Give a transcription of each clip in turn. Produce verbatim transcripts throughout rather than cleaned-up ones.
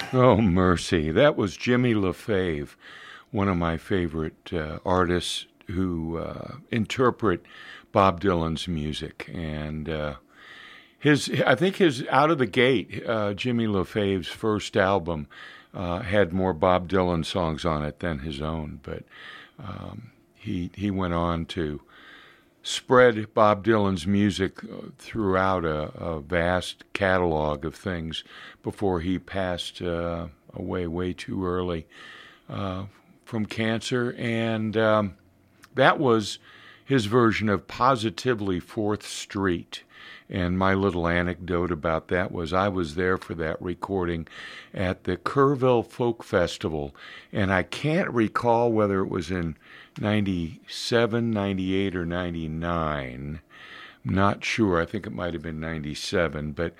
Oh, mercy. That was Jimmy LaFave, one of my favorite uh, artists who uh, interpret Bob Dylan's music. And uh, his, I think his out of the gate, uh, Jimmy LaFave's first album uh, had more Bob Dylan songs on it than his own. But um, he he went on to spread Bob Dylan's music throughout a, a vast catalog of things before he passed uh, away way too early uh, from cancer. And um, that was his version of Positively Fourth Street. And my little anecdote about that was I was there for that recording at the Kerrville Folk Festival, and I can't recall whether it was in ninety-seven, ninety-eight, or ninety-nine. I'm not sure. I think it might have been ninety-seven, but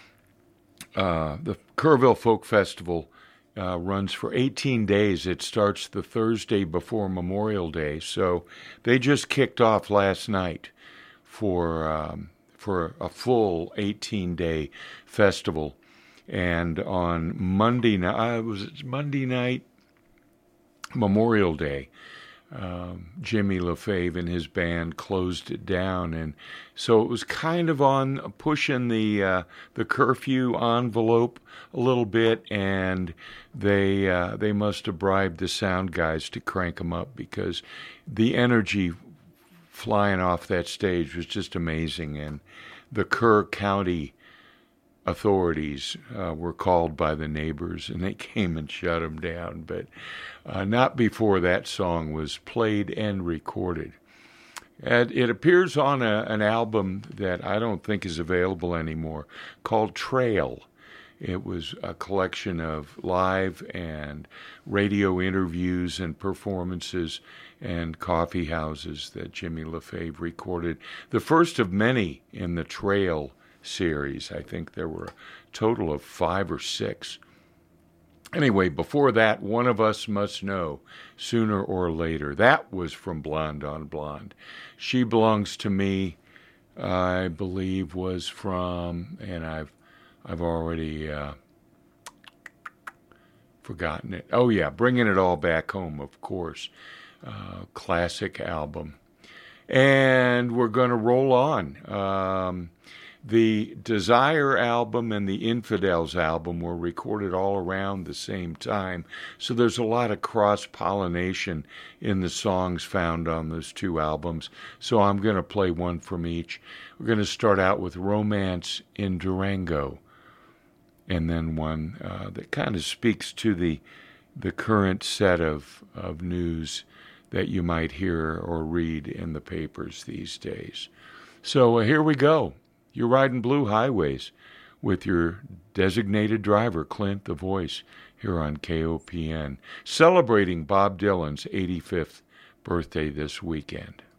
uh, the Kerrville Folk Festival uh, runs for eighteen days. It starts the Thursday before Memorial Day, so they just kicked off last night for um, for a full eighteen-day festival. And on Monday night, uh, was it Monday night, Memorial Day, um, Jimmy LaFave and his band closed it down, and so it was kind of on pushing the uh, the curfew envelope a little bit, and they uh, they must have bribed the sound guys to crank them up because the energy flying off that stage was just amazing. And the Kerr County authorities uh, were called by the neighbors, and they came and shut them down, but uh, not before that song was played and recorded. And it appears on a, an album that I don't think is available anymore called Trail. It was a collection of live and radio interviews and performances and coffee houses that Jimmy LaFave recorded. The first of many in the Trail series. I think there were a total of five or six. Anyway, before that, One of Us Must Know, Sooner or Later. That was from Blonde on Blonde. She Belongs to Me, I believe, was from, and I've I've already uh, forgotten it. Oh, yeah, Bringing It All Back Home, of course. Uh, classic album. And we're going to roll on. Um, the Desire album and the Infidels album were recorded all around the same time, so there's a lot of cross-pollination in the songs found on those two albums. So I'm going to play one from each. We're going to start out with Romance in Durango, and then one uh, that kind of speaks to the the current set of, of news that you might hear or read in the papers these days. So uh, here we go. You're riding Blue Highways with your designated driver, Clint the Voice, here on K O P N, celebrating Bob Dylan's eighty-fifth birthday this weekend.